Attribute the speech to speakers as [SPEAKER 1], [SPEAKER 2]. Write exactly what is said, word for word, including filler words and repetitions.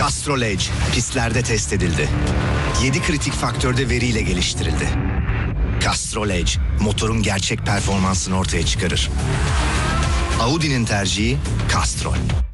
[SPEAKER 1] Castrol Edge pistlerde test edildi. yedi kritik faktörde veriyle geliştirildi. Castrol Edge motorun gerçek performansını ortaya çıkarır. Audi'nin tercihi Castrol.